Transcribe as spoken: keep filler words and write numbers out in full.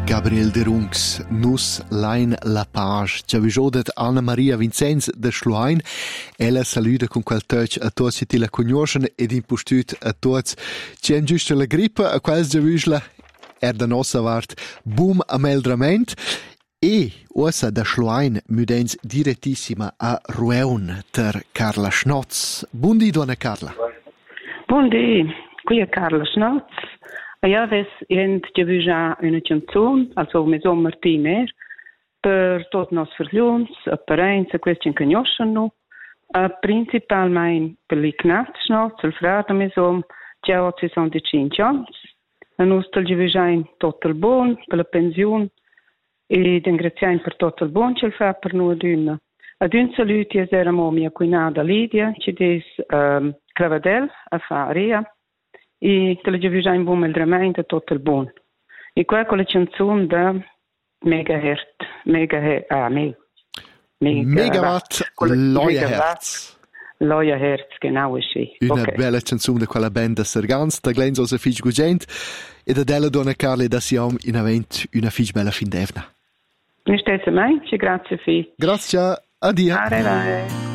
Gabriel de Rungs, nus lain la page. Ci ha visiodet Anna Maria Vincenz de Schluhain. Ella saluda con quel touch a tots che ti la conoscono ed impostut a tots. Ci hem giusto la grippe, a quels già visla er da nossa vart boom a meldrament. E ossa da Schluhain müdens direttissima a Rueun ter Carla Schnotz. Buondì, donna Carla. Buondì, qui è Carla Schnotz. E io adesso ho già una canzone, also Maison Martiner, per tutti i nostri figli, e parenti, questi che conoscono, e principalmente per i Knat Schnotz, il fratello Maison, che ha sessantacinque anni. E noi abbiamo già tutto il buon per la pensione e ringraziamo per tutto il buon che fa per noi. Ad un saluto a era mia cuinada Lidia, che è um, Cravadel a Faria. E te la già in buon meldramento tutto il buon. E qua con la canzone da Megahertz, Megahertz, ah, me, Mega, Megawatt, Leuerherz. Leuerherz, genau, ist sie. Una Okay. bella canzone di quella band da Sergans, da Glens osa fig gugent, e da della donna Carla da siamo in avent una fig bella fin d'evna. Mi stessa mai, grazie fi. Grazie, addio. Arrivederci.